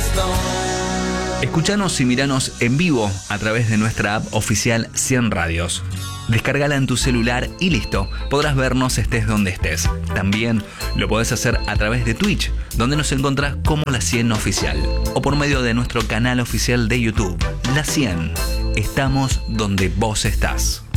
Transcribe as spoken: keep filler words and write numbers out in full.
Escuchanos y miranos en vivo a través de nuestra app oficial cien Radios. Descárgala en tu celular y listo, podrás vernos estés donde estés. También lo podés hacer a través de Twitch, donde nos encontrás como La cien Oficial, o por medio de nuestro canal oficial de YouTube, La cien. Estamos donde vos estás.